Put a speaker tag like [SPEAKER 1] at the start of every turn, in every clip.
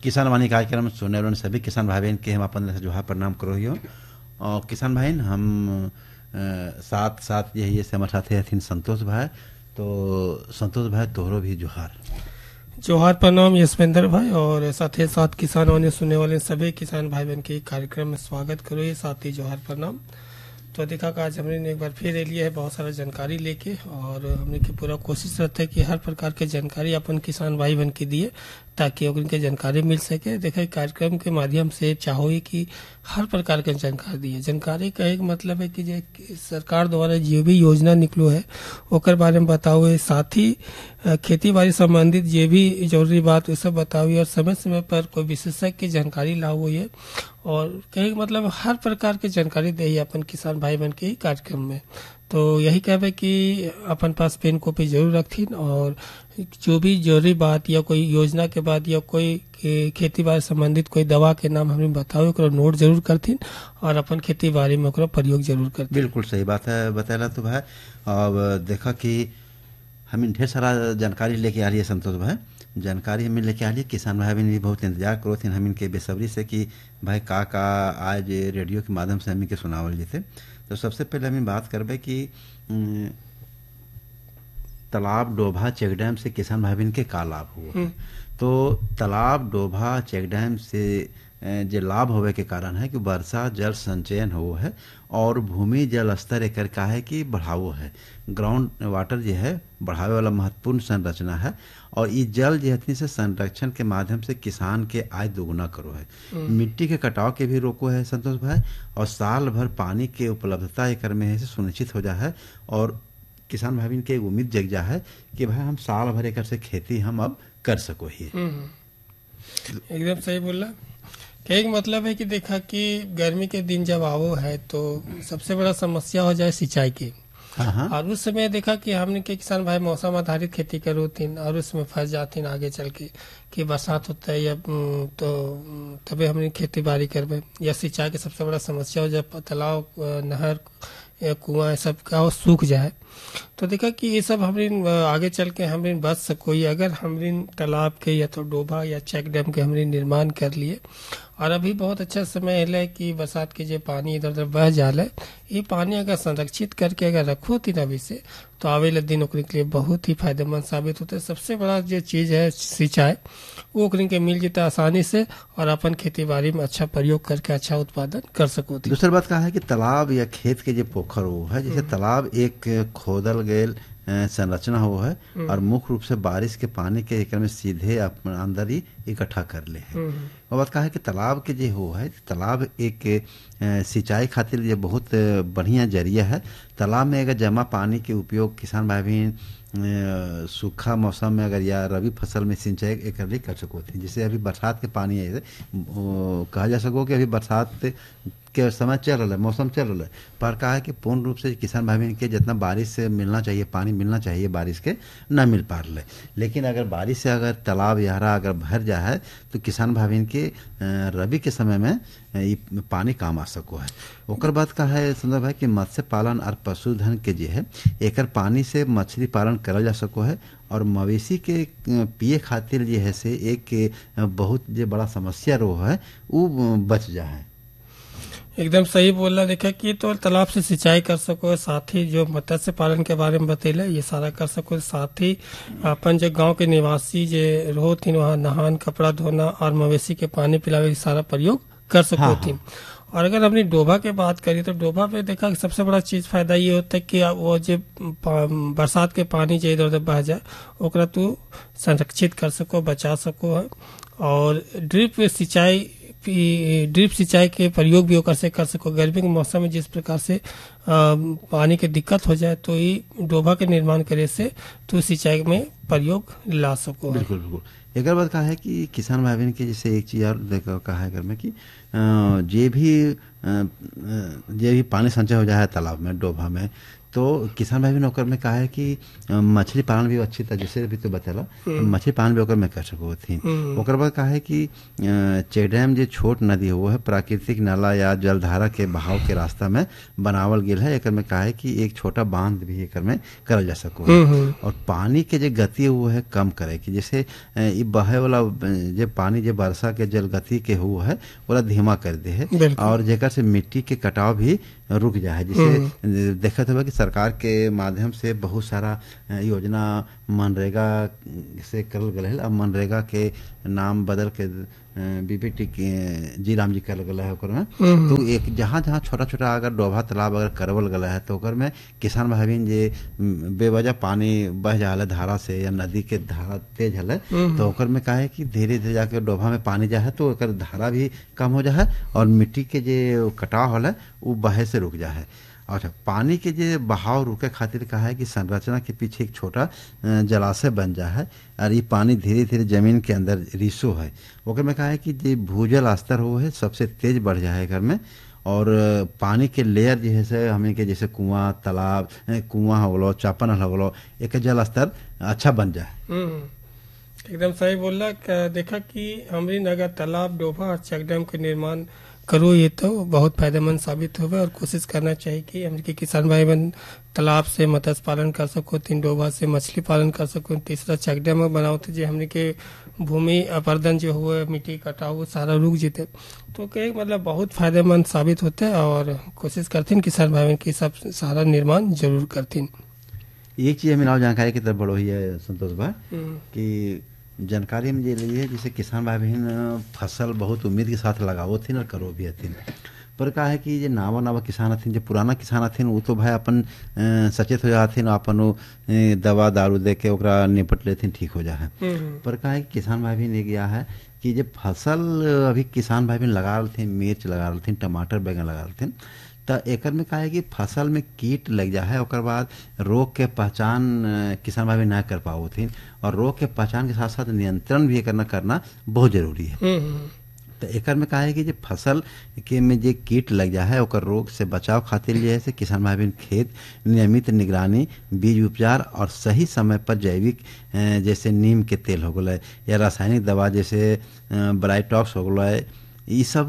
[SPEAKER 1] किसान वाणी कार्यक्रम सुनने वाले सभी किसान भाई बहन के हम अपन जोहार प्रणाम करो हियो। और किसान भाई हम साथ साथ यही से हमारे साथ हथिन संतोष भाई। तो संतोष भाई तोहरो भी जोहार।
[SPEAKER 2] जोहार प्रणाम यशवेंद्र भाई, और साथ ही साथ किसान वाणी सुनने वाले सभी किसान भाई बहन के कार्यक्रम में स्वागत करो। ये साथ ही जोहार प्रणाम। तो देखा कि आज हमने एक बार फिर लिए है बहुत सारा जानकारी लेके, और हमने की पूरा कोशिश रहता है कि हर प्रकार के जानकारी अपन किसान भाई बहन के दिए ताकि उनके जानकारी मिल सके। देखा कार्यक्रम के माध्यम से चाहो ही कि हर प्रकार के जानकारी दिए। जानकारी का एक मतलब है कि जो सरकार द्वारा जो भी योजना निकलो है ओकर बारे में बताओ, साथ ही खेती बाड़ी संबंधित जे भी जरूरी बात वो सब बताओ, और समय समय पर कोई विशेषज्ञ की जानकारी लाओ ये, और कहीं मतलब हर प्रकार की जानकारी दे अपन किसान भाई बहन के कार्यक्रम में। तो यही कहबे कि अपन पास पेन कॉपी जरूर रखथिन, और जो भी जरूरी बात या कोई योजना के बाद या कोई खेती बाड़ी संबंधित कोई दवा के नाम हमें बताओ, ओकरा नोट जरूर करथिन और अपन खेती बाड़ी में ओकरा प्रयोग जरूर करथिन।
[SPEAKER 1] बिल्कुल सही बात है बतैला तो भाई। अब देखा कि हमें ढेर सारा जानकारी लेके आ रही है संतोष भाई। जानकारी हमें लेके आ रही है, किसान भाई बहन भी बहुत इंतजार करो थे हम इनके बेसब्री से कि भाई का आज रेडियो के माध्यम से हम इनके सुनावल जीते। तो सबसे पहले हमें बात करबे कि तालाब डोभा चेक डैम से किसान भाई बहन के का लाभ हुआ। तो तालाब डोभा चेक डैम से जो लाभ होवे के कारण है कि वर्षा जल संचयन हो है, और भूमि जल स्तर एक का है कि बढ़ावो है। ग्राउंड वाटर जो है बढ़ावे वाला महत्वपूर्ण संरचना है, और ये जल जो से संरक्षण के माध्यम से किसान के आय दोगुना करो है। मिट्टी के कटाव के भी रोको है संतोष भाई, और साल भर पानी के उपलब्धता एक में है से सुनिश्चित हो जा है। और किसान भाई के उम्मीद जग जा है कि भाई हम साल भर एक से खेती हम अब कर सको ही।
[SPEAKER 2] एकदम सही बोला। एक मतलब है कि देखा कि गर्मी के दिन जब आवो है तो सबसे बड़ा समस्या हो जाए सिंचाई की। और उस समय देखा कि हमने के किसान भाई मौसम आधारित खेती करो थीन, और उसमें फंस जाते आगे चल के कि बरसात होता है या तो तभी हमने खेती बाड़ी करबे, या सिंचाई की सबसे बड़ा समस्या हो जाए तालाब नहर कुआं सब का सूख जाए। तो देखा कि ये सब हमने आगे चल के हमने बच सको अगर हमने तालाब के या तो डोभा या चेक डैम के हमने निर्माण कर लिए। और अभी बहुत अच्छा समय है कि बरसात के जो पानी इधर उधर बह जाले, ये पानी अगर संरक्षित करके अगर रखो थी अभी से तो आवे वाले दिन ओकरे के लिए बहुत ही फायदेमंद साबित होते। सबसे बड़ा जो चीज है सिंचाई, वो ओकरे के मिल जाता आसानी से, और अपन खेती बाड़ी में अच्छा प्रयोग करके अच्छा उत्पादन कर सको।
[SPEAKER 1] दूसरी बात कहा है कि तालाब या खेत के जो पोखर वो है, जैसे तालाब एक खोदल गए संरचना हो है, और मुख्य रूप से बारिश के पानी के एक में सीधे अंदर ही इकट्ठा कर ले है। और बात कहा है कि तालाब के जो हो है, तालाब एक सिंचाई खातिर ये बहुत बढ़िया जरिया है। तालाब में अगर जमा पानी के उपयोग किसान भाई भी सूखा मौसम में अगर या रबी फसल में सिंचाई एक कर सको थी। जैसे अभी बरसात के पानी है, कहा जा सको कि अभी बरसात के समय चल रहा है, मौसम चल रहा है, पर कहा है कि पूर्ण रूप से किसान भाई बहन के जितना बारिश से मिलना चाहिए, पानी मिलना चाहिए बारिश के ना मिल पा रहा है। लेकिन अगर बारिश से अगर तालाब यारा अगर भर जाए तो किसान भाई बहन के रबी के समय में ये पानी काम आ सको है। ओकर बाद का है सुंदर भाई कि मत्स्य पालन और पशुधन के जो है एकर पानी से मछली पालन करल जा सको है, और मवेशी के पिए खातिर जो है से एक बहुत जो बड़ा समस्या रो है वो बच जाए।
[SPEAKER 2] एकदम सही बोला। देखा कि तो तालाब से सिंचाई कर सको, साथ ही जो मत्स्य पालन के बारे में बतेला ये सारा कर सको। साथ ही अपन जो गांव के निवासी जो रहो थी वहाँ नहान कपड़ा धोना और मवेशी के पानी पिलावे सारा प्रयोग कर सको थी। और अगर अपनी डोभा के बात करें तो डोभा पे देखा कि सबसे बड़ा चीज फायदा ये होता है कि वो जो बरसात के पानी जो इधर उधर बह जाए ओकरा तू संरक्षित कर सको, बचा सको है। और ड्रिप सिंचाई के प्रयोग भी ओकर से कर सको। गर्मी के मौसम में जिस प्रकार से पानी के दिक्कत हो जाए तो ये डोभा के निर्माण करे से तो सिंचाई में प्रयोग ला सको।
[SPEAKER 1] बिल्कुल बिल्कुल। एक बात कहा है कि किसान भाई बहन के जैसे एक चीज और कहा है घर में कि जे भी पानी संचय हो जाए तालाब में डोभा में, तो किसान भाई भी ओकर में कहा है कि मछली पालन भी अच्छी तरह जैसे अभी तो बतेला मछली पालन भी ओकर में कर सको थी। ओकर बाद कहा है कि चेक डैम जो छोट नदी हो है प्राकृतिक नाला या जलधारा के बहाव के रास्ता में बनावल गेल है। एकर में कहा है कि एक छोटा बांध भी एकर में करल जा सको और पानी के जो गति वो है कम करे कि जैसे ई बहे वाला जो पानी जो वर्षा के जल गति के हो है ओला धीमा कर दे है और जेकर से मिट्टी के कटाव भी रुक जाए। जिसे देखत हुआ कि सरकार के माध्यम से बहुत सारा योजना मनरेगा से करल गए है। अब मनरेगा के नाम बदल के बीपीटी जी राम जी करल गया है। ओकर में तो एक जहाँ जहाँ छोटा छोटा अगर डोभा तालाब अगर करवल गया है तो ओकर में किसान भाई बहन जे बेवजह पानी बह जा है धारा से या नदी के धारा तेज है तो ओकर में कहा है कि धीरे धीरे जाके डोभा में पानी जा है तो ओकर धारा भी कम हो जा है और मिट्टी के जो कटाव है वो बहे से रुक जा है। अच्छा पानी के जो बहाव रुके खातिर कहा है कि संरचना के पीछे एक छोटा जलाशय बन जा है और ये पानी धीरे धीरे जमीन के अंदर रिसो है। ओकर में कहा है कि जो भूजल स्तर हो है सबसे तेज बढ़ जाए घर में और पानी के लेयर जैसे हमें के जैसे कुआं तालाब कुआं हो गलो चापन हो गलो एक जल स्तर अच्छा बन जाए।
[SPEAKER 2] एकदम सही बोला। देखा कि हमारी नगर तालाब डोभा और चेक डैम के निर्माण करो ये तो बहुत फायदेमंद साबित होगा और कोशिश करना चाहिए कि हमारे किसान भाई बहन तालाब से मत्स्य पालन कर सको, 3 डोभा से मछली पालन कर सको, तीसरा चेक डैम बनाओ तो जो हमने के भूमि अपर्दन जो हुआ मिट्टी कटाव वो सारा रुक जीते तो कहीं मतलब बहुत फायदेमंद साबित होते हैं और कोशिश करती किसान भाई बहन की सब सारा निर्माण जरूर करती।
[SPEAKER 1] एक चीज हमें जानकारी की तरफ बढ़ो ही है संतोष भाई कि जानकारी में ये रही है जैसे किसान भाई बहन फसल बहुत उम्मीद के साथ लगाओ थी और करो भी हथिन पर कहा है कि जो नावा किसान हथिन जो पुराना किसान हथिन वो तो भाई अपन सचेत हो जाथिन अपन दवा दारू दे के ओकरा निपट लेथिन ठीक हो जा है। पर कहा है कि किसान भाई बहन गया है कि जब फसल अभी किसान भाई बहन लगा रहे मिर्च लगा रहे टमाटर बैगन लगा रहे तो एकर में कहा है कि फसल में कीट लग जा है ओकर बाद रोग के पहचान किसान भाई ना कर पाओ थी और रोग के पहचान के साथ साथ नियंत्रण भी करना बहुत जरूरी है। तो एकर में कहा है कि जो फसल के में जो कीट लग जा है ओकर रोग से बचाव खातिर जो है किसान भाई बहन खेत नियमित निगरानी बीज उपचार और सही समय पर जैविक जैसे नीम के तेल हो गए या रासायनिक दवा जैसे ब्राइटॉक्स हो गए ये सब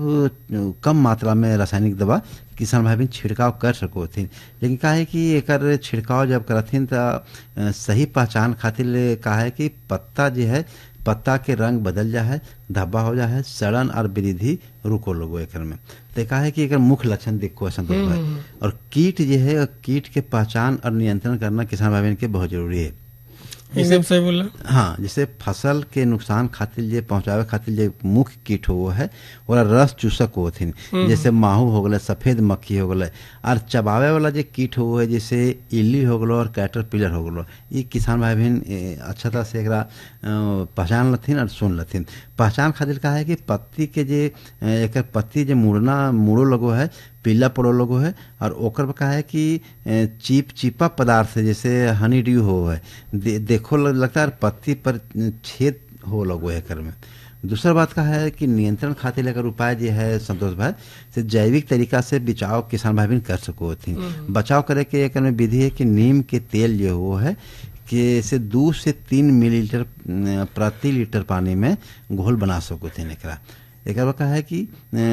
[SPEAKER 1] कम मात्रा में रासायनिक दवा किसान भाई बहन छिड़काव कर सको थी। लेकिन कहा है कि एकर छिड़काव जब करथिन तो सही पहचान खातिर कहा है कि पत्ता जो है पत्ता के रंग बदल जा है धब्बा हो जा है सड़न और वृद्धि रुको लोगो एकर में तो कहा है कि एकर मुख्य लक्षण देखो संतोष भाई और कीट जो है कीट के पहचान और नियंत्रण करना किसान भाई बहन के बहुत जरूरी है।
[SPEAKER 2] एकदम सही बोला।
[SPEAKER 1] हाँ जैसे फसल के नुकसान खातिर जे पहुंचावे खातिर जे मुख्य कीट हो है ओरा रस चूसक होथिन जैसे माहू हो गए सफेद मक्खी हो गए और चबावे वाला जे कीट हो है जैसे इल्ली हो गलो और कैटरपिलर हो गलो ये किसान भाई बहन अच्छा तरह से एकरा पहचान लथिन और सुन लथिन। पहचान खातिर कहा है कि पत्ती के जे एक पत्ती जे मुड़ो लगो है पीला पड़ो लगो है और ओकर कहा है कि चिपचिपा पदार्थ जैसे हनी ड्यू हो है देखो लगता है पत्ती पर छेद हो लगो है कर में। दूसरा बात कहा है कि नियंत्रण खातिर अगर उपाय जो है संतोष भाई से जैविक तरीका से बचाव किसान भाई बहन कर सको थी। बचाव करे के एक विधि है कि नीम के तेल जो हो है कि से 2 से 3 मिलीलीटर प्रति लीटर पानी में घोल बना सको थे एकरा। एक कहा है कि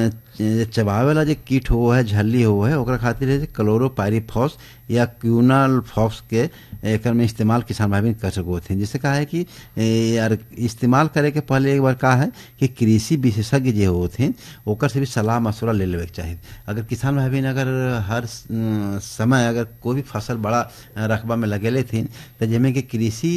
[SPEAKER 1] चबावे वाला जो कीट हो है झल्ली हो है ओकरा खातिर है क्लोरोपाइरीफॉस या क्यूनालफॉस के एकर में इस्तेमाल किसान भाई बहन कर सको थे। जिससे कहा है कि यार इस्तेमाल करे के पहले एक बार कहा है कि कृषि विशेषज्ञ जो होते ओकर से भी सलाह मशवरा ले लेवे के चाहिए। अगर किसान भाई बहन अगर हर समय अगर कोई भी फसल बड़ा रकबा में लगेले थी तो जिसमें कि कृषि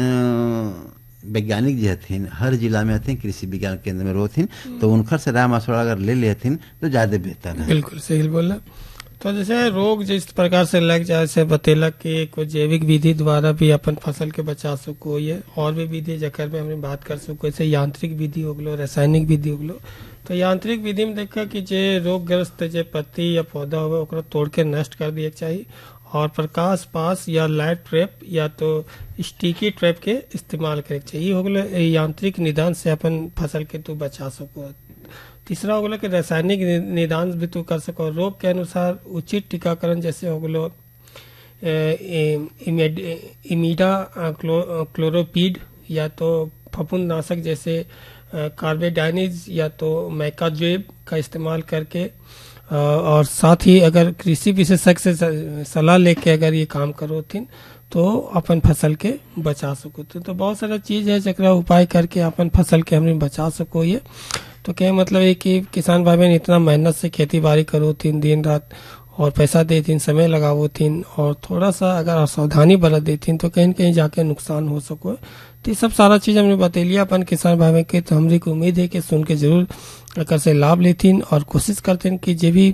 [SPEAKER 1] वैज्ञानिक जो हथिन हर जिला में हथिन कृषि विज्ञान केंद्र में रोथिन तो उनकर से राय मशवरा अगर ले लेथिन तो ज्यादा बेहतर है।
[SPEAKER 2] बिल्कुल सही बोला। तो जैसे रोग जिस प्रकार से लग जाए से बतेला कि कोई जैविक विधि द्वारा भी अपन फसल के बचा सको ये और भी विधि जकर में हमने बात कर सको जैसे यांत्रिक विधि हो गलो रासायनिक विधि हो गलो। तो यांत्रिक विधि में देखा कि जे रोगग्रस्त जे पत्ती या पौधा हो ओकरा तोड़ के नष्ट कर दिए चाहिए और प्रकाश पास या लाइट ट्रैप या तो स्टिकी ट्रैप के इस्तेमाल करे चाहिए हो गलो यांत्रिक निदान से अपन फसल के तू बचा सको। तीसरा हो गलो कि रासायनिक निदान भी तू कर सको रोग के अनुसार उचित टीकाकरण जैसे हो गलो इमीडा क्लोरोपीड या तो फफूंदनाशक जैसे कार्बेडाइनिज या तो मैकाजेब का इस्तेमाल करके और साथ ही अगर कृषि विशेषज्ञ से सलाह लेके अगर ये काम करो थिन तो अपन फसल के बचा सको तो बहुत सारा चीज है जकरा उपाय करके अपन फसल के हमने बचा सको ये तो क्या मतलब है कि किसान भाई बहन इतना मेहनत से खेती बाड़ी करो थिन दिन रात और पैसा देतीन समय लगावो थीन और थोड़ा सा अगर सावधानी बरत देतीन तो कहीं न कहीं जाके नुकसान हो सको तो ये सब सारा चीज हमने बतेलिया अपन किसान भाई के तो हमरी को उम्मीद है कि सुन के जरूर अगर से लाभ लेतीन और कोशिश करते कि जे भी